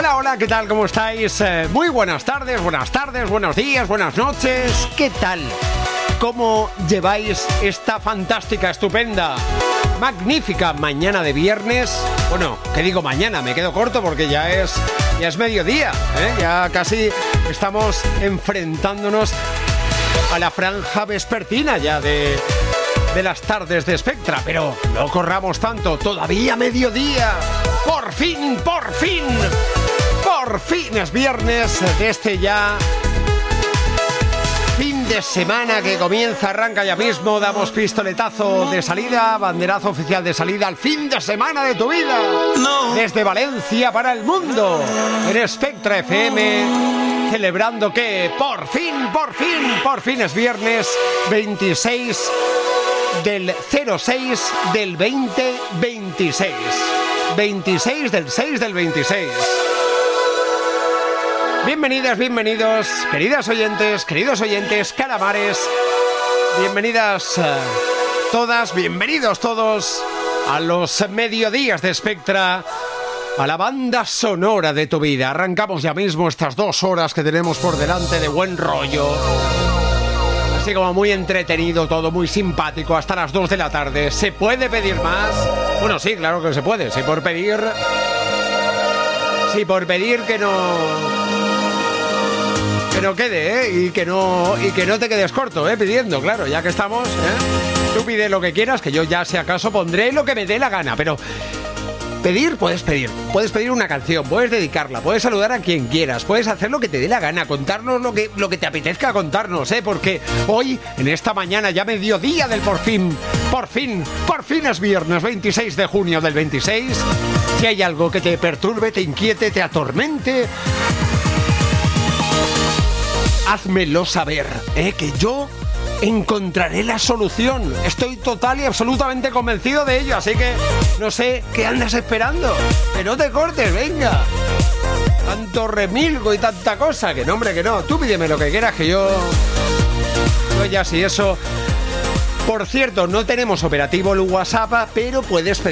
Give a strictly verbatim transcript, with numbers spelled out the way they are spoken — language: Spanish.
Hola, hola, ¿qué tal? ¿Cómo estáis? Eh, muy buenas tardes, buenas tardes, buenos días, buenas noches. ¿Qué tal? ¿Cómo lleváis esta fantástica, estupenda, magnífica mañana de viernes? Bueno, ¿qué digo mañana? Me quedo corto porque ya es, ya es mediodía, ¿eh? Ya casi estamos enfrentándonos a la franja vespertina ya de, de las tardes de Spectra. Pero no corramos tanto, todavía mediodía. Por fin, por fin, por fin es viernes de este ya fin de semana que comienza, arranca ya mismo. Damos pistoletazo de salida, banderazo oficial de salida al fin de semana de tu vida. Desde Valencia para el mundo, en Spectra F M, celebrando que por fin, por fin, por fin es viernes veintiséis del cero seis del veinte veintiséis. veintiséis del seis del veintiséis. Bienvenidas, bienvenidos, queridas oyentes, queridos oyentes, calamares. Bienvenidas uh, todas, bienvenidos todos a los mediodías de Spectra, a la banda sonora de tu vida. Arrancamos ya mismo estas dos horas que tenemos por delante de buen rollo. Así como muy entretenido todo, muy simpático, hasta las dos de la tarde. ¿Se puede pedir más? Bueno, sí, claro que se puede. Sí, por pedir... Sí, por pedir que no... Que no quede, ¿eh? Y que no, y que no te quedes corto, ¿eh? Pidiendo, claro, ya que estamos, ¿eh? Tú pide lo que quieras, que yo ya si acaso pondré lo que me dé la gana, pero... Pedir, puedes pedir, puedes pedir una canción, puedes dedicarla, puedes saludar a quien quieras, puedes hacer lo que te dé la gana, contarnos lo que, lo que te apetezca contarnos, ¿eh? Porque hoy, en esta mañana, ya mediodía del por fin, por fin, por fin es viernes veintiséis de junio del veintiséis. Si hay algo que te perturbe, te inquiete, te atormente, házmelo saber, ¿eh? Que yo encontraré la solución. Estoy total y absolutamente convencido de ello. Así que no sé qué andas esperando. Que no te cortes, venga. Tanto remilgo y tanta cosa. Que no, hombre, que no. Tú pídeme lo que quieras, que yo... Yo ya si eso... Por cierto, no tenemos operativo el WhatsApp, pero puedes pedir